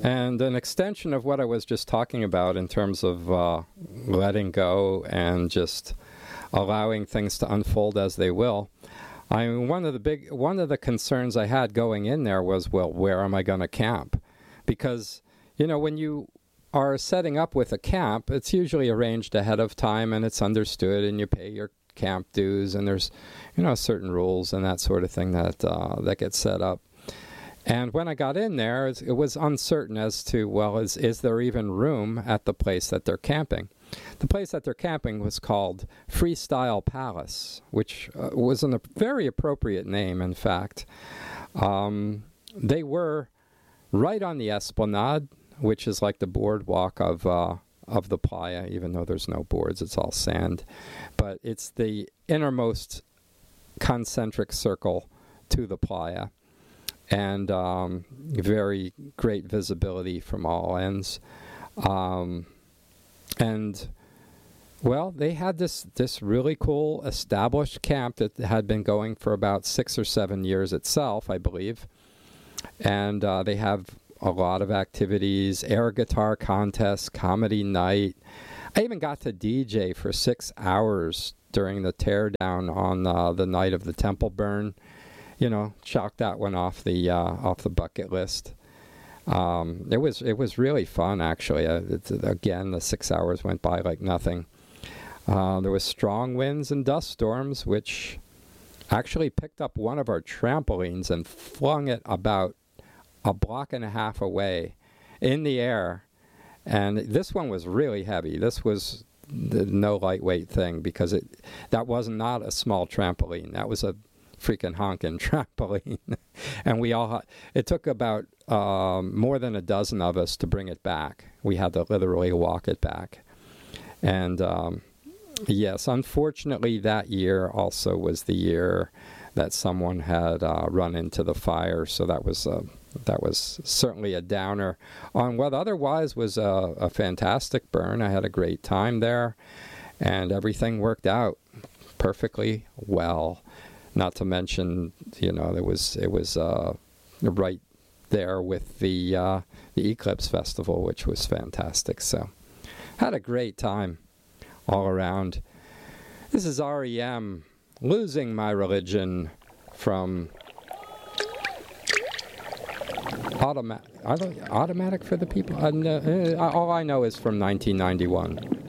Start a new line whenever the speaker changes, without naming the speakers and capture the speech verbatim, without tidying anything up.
And an extension of what I was just talking about in terms of uh, letting go and just allowing things to unfold as they will. I mean, one of the big, one of the concerns I had going in there was, well, where am I going to camp? Because, you know, when you are setting up with a camp, it's usually arranged ahead of time and it's understood and you pay your camp dues and there's, you know, certain rules and that sort of thing that uh, that gets set up. And when I got in there, it was uncertain as to, well, is, is there even room at the place that they're camping? The place that they're camping was called Freestyle Palace, which uh, was a very appropriate name, in fact. Um, they were right on the Esplanade, which is like the boardwalk of uh, of the playa, even though there's no boards, it's all sand. But it's the innermost concentric circle to the playa. And um, very great visibility from all ends. Um, and, well, they had this, this really cool established camp that had been going for about six or seven years itself, I believe. And uh, they have a lot of activities, air guitar contests, comedy night. I even got to D J for six hours during the teardown on uh, the night of the temple burn. You know, chalk that one off the uh, off the bucket list. Um, it was it was really fun, actually. Uh, it, again, the six hours went by like nothing. Uh, there was strong winds and dust storms, which actually picked up one of our trampolines and flung it about a block and a half away in the air. And this one was really heavy. This was the no lightweight thing because it that was not a small trampoline. That was a freaking honking trampoline. And we all, ha- it took about um, more than a dozen of us to bring it back. We had to literally walk it back. And um, yes, unfortunately that year also was the year that someone had uh, run into the fire. So that was, uh, that was certainly a downer on what otherwise was a, a fantastic burn. I had a great time there and everything worked out perfectly well. Not to mention, you know, it was it was uh, right there with the uh, the Eclipse Festival, which was fantastic. So, had a great time all around. This is R E M, Losing My Religion, from Automatic. Automatic for the People. Uh, no, uh, all I know is from nineteen ninety-one.